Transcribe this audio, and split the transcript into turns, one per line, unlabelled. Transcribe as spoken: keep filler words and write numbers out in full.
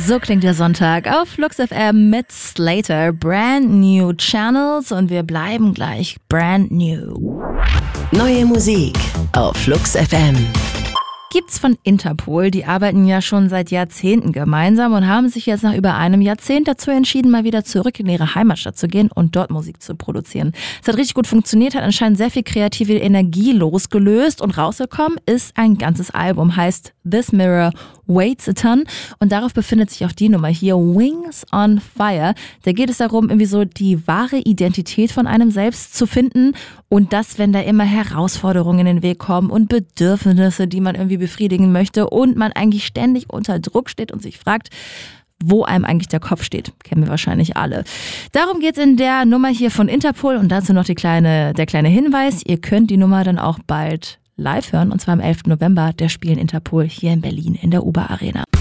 So klingt der Sonntag auf Flux F M mit Slater. Brand new channels und wir bleiben gleich brand new.
Neue Musik auf Flux F M.
Gibt's von Interpol, die arbeiten ja schon seit Jahrzehnten gemeinsam und haben sich jetzt nach über einem Jahrzehnt dazu entschieden, mal wieder zurück in ihre Heimatstadt zu gehen und dort Musik zu produzieren. Es hat richtig gut funktioniert, hat anscheinend sehr viel kreative Energie losgelöst und rausgekommen ist ein ganzes Album, heißt This Mirror Waits a Ton und darauf befindet sich auch die Nummer hier, Wings on Fire. Da geht es darum, irgendwie so die wahre Identität von einem selbst zu finden und das, wenn da immer Herausforderungen in den Weg kommen und Bedürfnisse, die man irgendwie befriedigen möchte und man eigentlich ständig unter Druck steht und sich fragt, wo einem eigentlich der Kopf steht. Kennen wir wahrscheinlich alle. Darum geht's in der Nummer hier von Interpol und dazu noch die kleine, der kleine Hinweis, ihr könnt die Nummer dann auch bald live hören und zwar am elften November, der spielen Interpol hier in Berlin in der Uber Arena.